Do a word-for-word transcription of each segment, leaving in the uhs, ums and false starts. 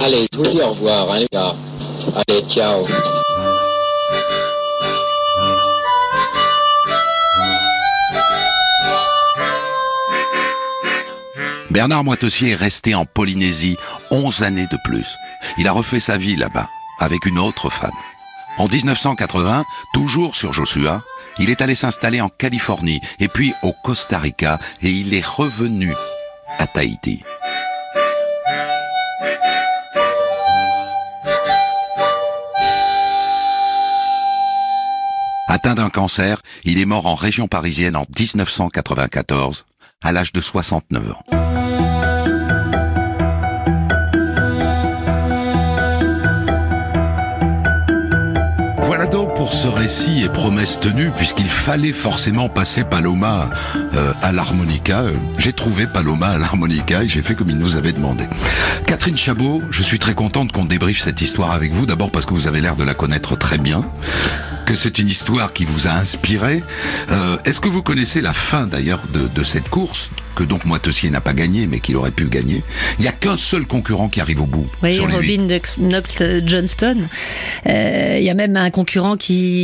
Allez, je vous dis au revoir, hein, les gars. Allez, ciao. Bernard Moitessier est resté en Polynésie onze années de plus. Il a refait sa vie là-bas, avec une autre femme. En dix-neuf cent quatre-vingts, toujours sur Joshua, il est allé s'installer en Californie, et puis au Costa Rica, et il est revenu à Tahiti. Atteint d'un cancer, il est mort en région parisienne en dix-neuf cent quatre-vingt-quatorze, à l'âge de soixante-neuf ans. Voilà donc pour ce récit et promesse tenue, puisqu'il fallait forcément passer Paloma euh, à l'harmonica. J'ai trouvé Paloma à l'harmonica et j'ai fait comme il nous avait demandé. Catherine Chabot, je suis très contente qu'on débriefe cette histoire avec vous, d'abord parce que vous avez l'air de la connaître très bien, que c'est une histoire qui vous a inspiré. Euh, est-ce que vous connaissez la fin d'ailleurs de, de cette course, que donc Moitessier n'a pas gagné, mais qu'il aurait pu gagner? Il n'y a qu'un seul concurrent qui arrive au bout. Oui, sur les Robin Knox-Johnston. Euh, il y a même un concurrent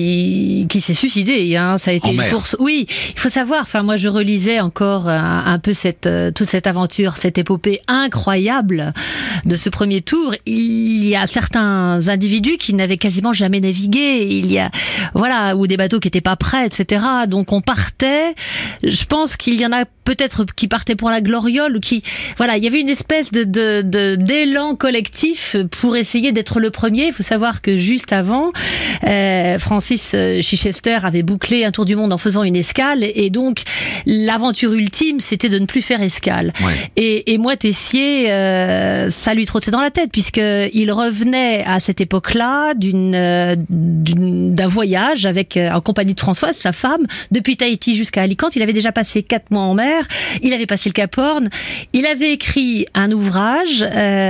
qui qui s'est suicidé. Hein. Ça a été en une mer. course. Oui, il faut savoir. Enfin, moi, je relisais encore un, un peu cette euh, toute cette aventure, cette épopée incroyable de ce premier tour. Il y a certains individus qui n'avaient quasiment jamais navigué. Il y a voilà, ou des bateaux qui étaient pas prêts, et cetera. Donc on partait. Je pense qu'il y en a peut-être qui partaient pour la gloriole, ou qui, voilà, il y avait une espèce de, de, de d'élan collectif pour essayer d'être le premier. Il faut savoir que juste avant, euh, Francis Chichester avait bouclé un tour du monde en faisant une escale, et donc l'aventure ultime, c'était de ne plus faire escale. Ouais. Et, et Moitessier, euh, ça lui trottait dans la tête, puisque il revenait à cette époque-là d'une, euh, d'une d'un voyage avec euh, en compagnie de Françoise, sa femme, depuis Tahiti jusqu'à Alicante. Il avait déjà passé quatre mois en mer. Il avait passé le Cap Horn. Il avait écrit un ouvrage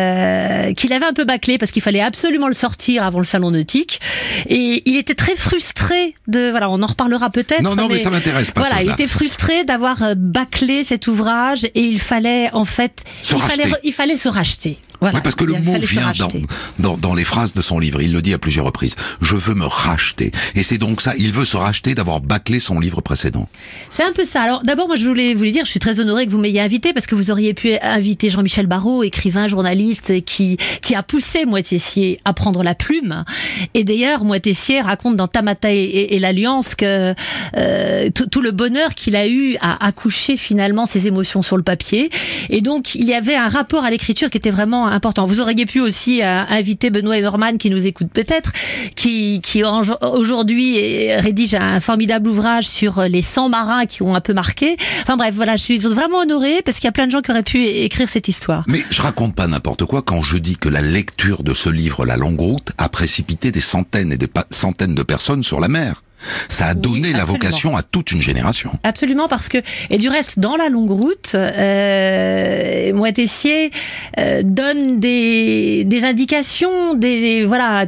euh, qu'il avait un peu bâclé parce qu'il fallait absolument le sortir avant le salon nautique. Et il était très frustré de, voilà, on en reparlera peut-être. Non, non, mais, mais ça m'intéresse pas. Voilà, ça, il était frustré d'avoir bâclé cet ouvrage, et il fallait en fait, se il racheter. fallait, il fallait se racheter. Voilà, oui, parce que le mot vient dans, dans, dans les phrases de son livre. Il le dit à plusieurs reprises. Je veux me racheter. Et c'est donc ça. Il veut se racheter d'avoir bâclé son livre précédent. C'est un peu ça. Alors, d'abord, moi, je voulais vous le dire, je suis très honorée que vous m'ayez invité, parce que vous auriez pu inviter Jean-Michel Barrot, écrivain, journaliste, qui, qui a poussé Moitessier à prendre la plume. Et d'ailleurs, Moitessier raconte dans Tamata et, et, et l'Alliance que, euh, tout, tout le bonheur qu'il a eu à accoucher finalement ses émotions sur le papier. Et donc, il y avait un rapport à l'écriture qui était vraiment important. Vous auriez pu aussi euh, inviter Benoît Everman, qui nous écoute peut-être, qui, qui aujourd'hui rédige un formidable ouvrage sur les cent marins qui ont un peu marqué. Enfin bref, voilà, je suis vraiment honorée parce qu'il y a plein de gens qui auraient pu écrire cette histoire. Mais je raconte pas n'importe quoi quand je dis que la lecture de ce livre, La Longue Route, a précipité des centaines et des pa- centaines de personnes sur la mer. Ça a donné oui, la vocation à toute une génération. Absolument, parce que, et du reste, dans La Longue Route, euh, Moitessier euh, donne des, des indications, des, voilà,